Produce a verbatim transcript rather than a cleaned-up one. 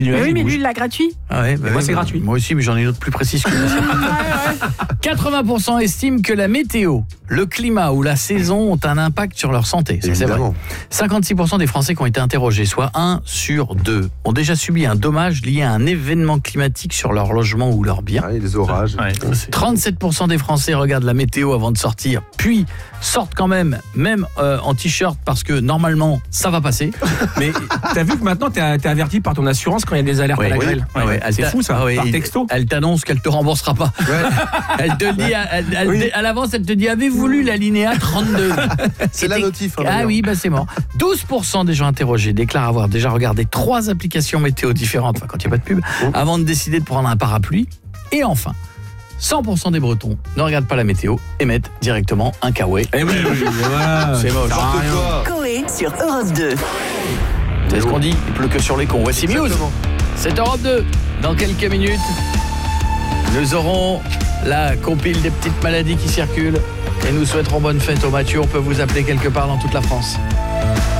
Mais oui, mais lui, il l'a gratuit. Ah ouais, bah moi, oui, c'est bah, gratuit. Moi aussi, mais j'en ai une autre plus précise que quatre-vingts pour cent estiment que la météo, le climat ou la saison ont un impact sur leur santé. Ça, c'est vrai. Évidemment. cinquante-six pour cent des Français qui ont été interrogés, soit un sur deux, ont déjà subi un dommage lié à un événement climatique sur leur logement ou leur bien. Ah, et les orages. Ouais. trente-sept pour cent des Français regardent la météo avant de sortir, puis sortent quand même, même euh, en t-shirt, parce que normalement, ça va passer. Mais t'as vu que maintenant, t'es, t'es averti par ton assurance quand il y a des alertes Ouais, à la oui. grêle. Ouais, ouais. Elle C'est t'a- fou ça, ah ouais, par il- texto. Elle t'annonce qu'elle te remboursera pas. Elle te le dit, à, elle- elle- Oui. à l'avance, elle te dit, avez-vous lu l'alinéa trente-deux? C'est la C'était- notif. hein, Ah d'ailleurs. oui, bah c'est mort. douze pour cent des gens interrogés déclarent avoir déjà regardé trois applications météo différentes, enfin, quand il n'y a pas de pub, avant de décider de prendre un parapluie. Et enfin, cent pour cent des Bretons ne regardent pas la météo et mettent directement un kawaii. Eh oui, voilà. C'est moche. N'importe quoi. Coé sur Europe deux. C'est ce qu'on dit, il pleut que sur les cons. Voici Muse. Exactement. C'est Europe deux. Dans quelques minutes, nous aurons la compile des petites maladies qui circulent et nous souhaiterons bonne fête aux Mathieu. On peut vous appeler quelque part dans toute la France.